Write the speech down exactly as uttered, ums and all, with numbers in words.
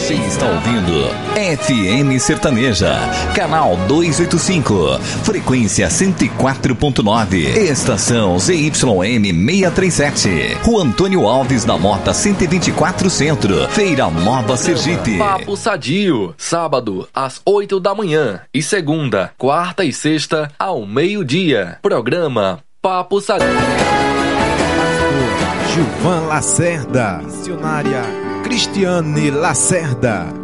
Você está ouvindo F M Sertaneja, canal duzentos e oitenta e cinco, frequência cento e quatro ponto nove, estação Z Y M seiscentos e trinta e sete, Rua Antônio Alves da Mota cento e vinte e quatro Centro, Feira Nova Sergipe. Papo Sadio, sábado às oito da manhã e segunda, quarta e sexta ao meio-dia. Programa Papo Sadio. Gilvan Lacerda, missionária Cristiane Lacerda.